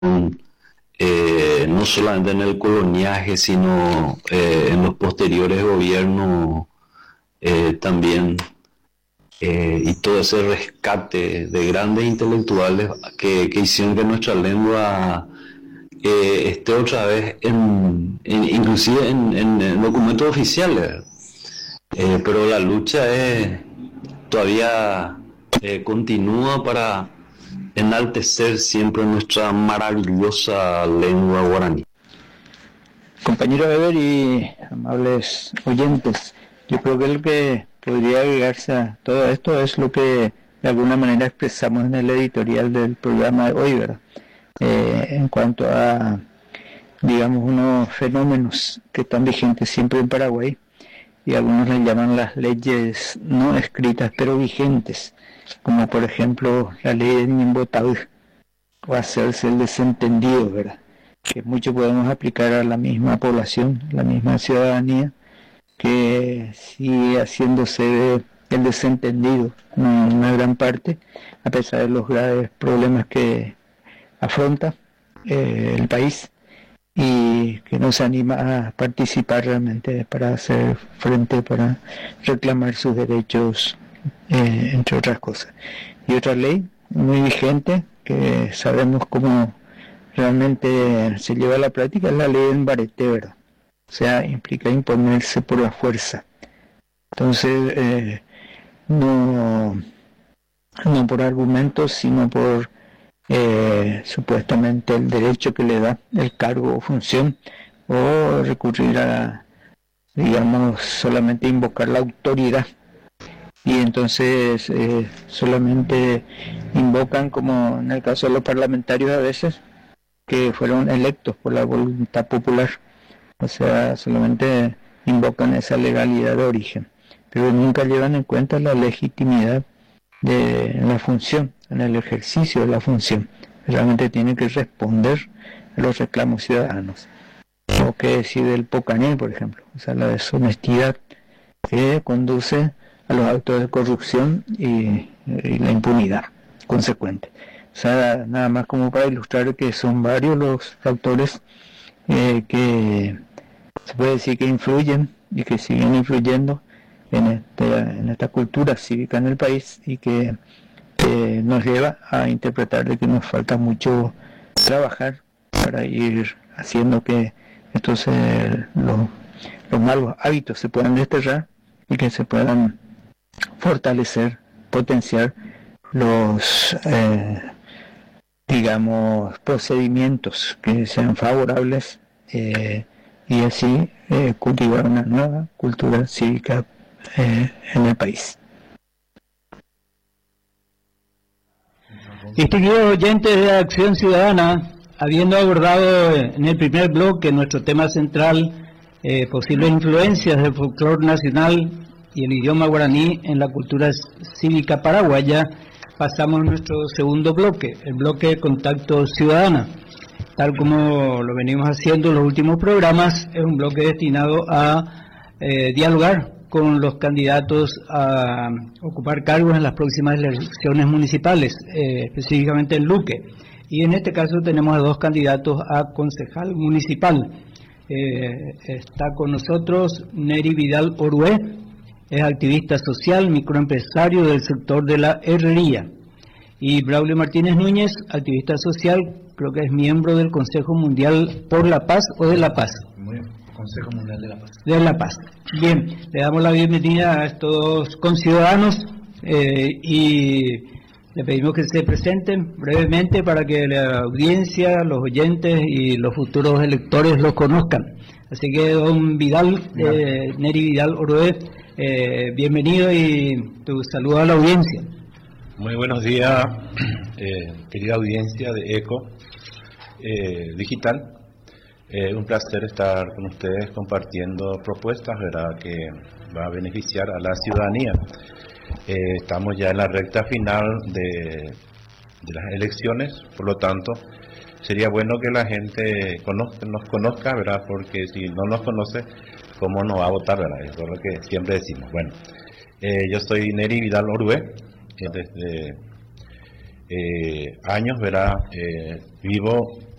no solamente en el coloniaje, sino en los posteriores gobiernos también, y todo ese rescate de grandes intelectuales que hicieron que nuestra lengua esté otra vez inclusive en documentos oficiales. Pero la lucha todavía continúa para enaltecer siempre nuestra maravillosa lengua guaraní. Compañero Weber y amables oyentes, yo creo que lo que podría agregarse a todo esto es lo que de alguna manera expresamos en el editorial del programa de hoy, ¿verdad? En cuanto a, digamos, unos fenómenos que están vigentes siempre en Paraguay, y algunos les llaman las leyes no escritas pero vigentes, como por ejemplo la ley de Nimbotaú, o hacerse el desentendido, ¿verdad? Que mucho podemos aplicar a la misma población, la misma ciudadanía, que sigue haciéndose el desentendido en una gran parte, a pesar de los graves problemas que afronta el país, y que no se anima a participar realmente para hacer frente, para reclamar sus derechos, entre otras cosas. Y otra ley muy vigente, que sabemos cómo realmente se lleva a la práctica, es la ley del Mbarete, ¿verdad? O sea, implica imponerse por la fuerza. Entonces, no por argumentos, sino por supuestamente el derecho que le da el cargo o función, o recurrir a, digamos, solamente invocar la autoridad, y entonces solamente invocan, como en el caso de los parlamentarios a veces, que fueron electos por la voluntad popular, o sea, solamente invocan esa legalidad de origen, pero nunca llevan en cuenta la legitimidad de la función, en el ejercicio de la función. Realmente tiene que responder a los reclamos ciudadanos. O que decir del Pocané, por ejemplo, o sea, la deshonestidad que conduce a los actos de corrupción y la impunidad consecuente. O sea, nada más como para ilustrar que son varios los factores que se puede decir que influyen y que siguen influyendo en esta cultura cívica en el país, y que nos lleva a interpretar de que nos falta mucho trabajar para ir haciendo que los malos hábitos se puedan desterrar y que se puedan fortalecer, potenciar los digamos, procedimientos que sean favorables, y así cultivar una nueva cultura cívica en el país. Distinguidos oyentes de Acción Ciudadana, habiendo abordado en el primer bloque nuestro tema central, posibles influencias del folclore nacional y el idioma guaraní en la cultura cívica paraguaya, pasamos a nuestro segundo bloque, el bloque de Contacto Ciudadana. Tal como lo venimos haciendo en los últimos programas, es un bloque destinado a dialogar con los candidatos a ocupar cargos en las próximas elecciones municipales, específicamente en Luque. Y en este caso tenemos a dos candidatos a concejal municipal. Está con nosotros Neri Vidal Orué, es activista social, microempresario del sector de la herrería. Y Braulio Martínez Núñez, activista social, creo que es miembro del Consejo Mundial por la Paz o de la Paz. Consejo Mundial de la Paz. De la Paz. Bien, le damos la bienvenida a estos conciudadanos y le pedimos que se presenten brevemente para que la audiencia, los oyentes y los futuros electores los conozcan. Así que, don Vidal, Neri Vidal Orué, bienvenido y tu saludo a la audiencia. Muy buenos días, querida audiencia de ECO Digital. Un placer estar con ustedes compartiendo propuestas, ¿verdad?, que va a beneficiar a la ciudadanía. Estamos ya en la recta final de las elecciones, por lo tanto, sería bueno que la gente nos conozca, ¿verdad?, porque si no nos conoce, ¿cómo nos va a votar, verdad? Eso es lo que siempre decimos. Bueno, yo soy Neri Vidal Orué, desde años, ¿verdad? Vivo